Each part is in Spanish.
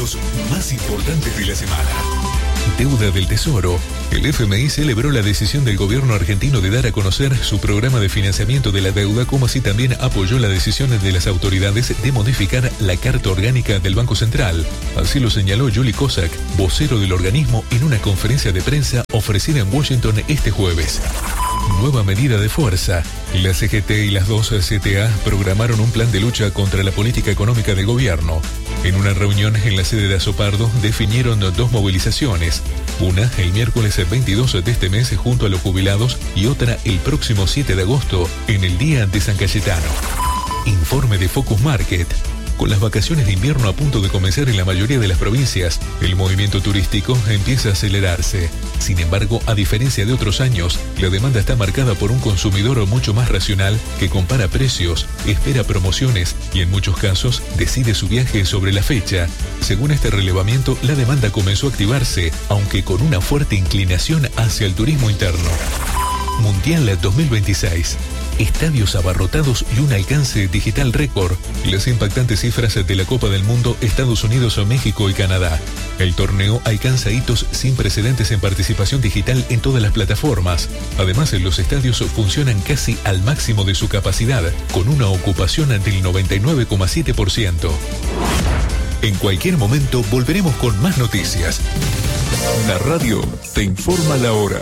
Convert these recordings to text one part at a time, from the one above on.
hechos más importantes de la semana. Deuda del Tesoro. El FMI celebró la decisión del gobierno argentino de dar a conocer su programa de financiamiento de la deuda, como así también apoyó la decisión de las autoridades de modificar la Carta Orgánica del Banco Central. Así lo señaló Juli Kozak, vocero del organismo, en una conferencia de prensa ofrecida en Washington este jueves. Nueva medida de fuerza. La CGT y las dos CTA programaron un plan de lucha contra la política económica del gobierno. En una reunión en la sede de Azopardo definieron dos movilizaciones. Una el miércoles 22 de este mes junto a los jubilados y otra el próximo 7 de agosto en el Día de San Cayetano. Informe de Focus Market. Con las vacaciones de invierno a punto de comenzar en la mayoría de las provincias, el movimiento turístico empieza a acelerarse. Sin embargo, a diferencia de otros años, la demanda está marcada por un consumidor mucho más racional que compara precios, espera promociones y en muchos casos decide su viaje sobre la fecha. Según este relevamiento, la demanda comenzó a activarse, aunque con una fuerte inclinación hacia el turismo interno. Mundial 2026. Estadios abarrotados y un alcance digital récord. Las impactantes cifras de la Copa del Mundo, Estados Unidos, México y Canadá. El torneo alcanza hitos sin precedentes en participación digital en todas las plataformas. Además, los estadios funcionan casi al máximo de su capacidad, con una ocupación del 99,7%. En cualquier momento volveremos con más noticias. La radio te informa la hora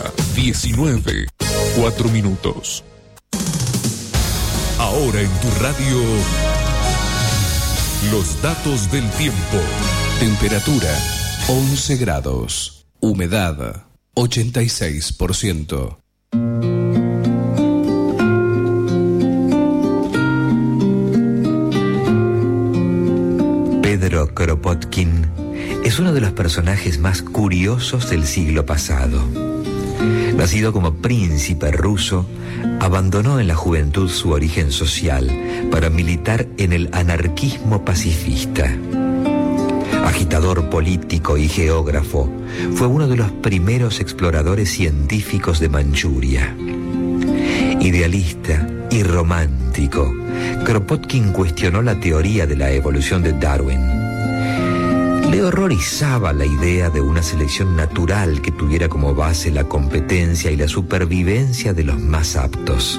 19:04. Ahora en tu radio, los datos del tiempo. Temperatura 11 grados. Humedad 86%. Pedro Kropotkin es uno de los personajes más curiosos del siglo pasado. Nacido como príncipe ruso, abandonó en la juventud su origen social para militar en el anarquismo pacifista. Agitador político y geógrafo, fue uno de los primeros exploradores científicos de Manchuria. Idealista y romántico, Kropotkin cuestionó la teoría de la evolución de Darwin. Le horrorizaba la idea de una selección natural que tuviera como base la competencia y la supervivencia de los más aptos.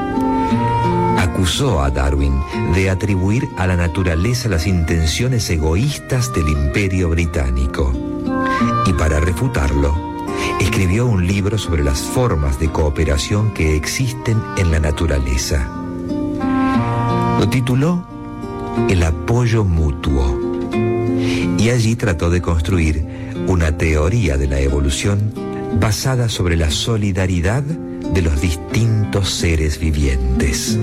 Acusó a Darwin de atribuir a la naturaleza las intenciones egoístas del Imperio Británico. Y para refutarlo, escribió un libro sobre las formas de cooperación que existen en la naturaleza. Lo tituló El apoyo mutuo. Y allí trató de construir una teoría de la evolución basada sobre la solidaridad de los distintos seres vivientes.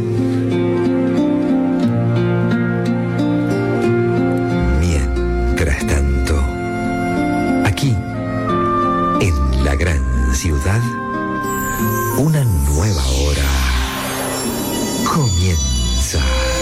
Mientras tanto, aquí, en la gran ciudad, una nueva hora comienza.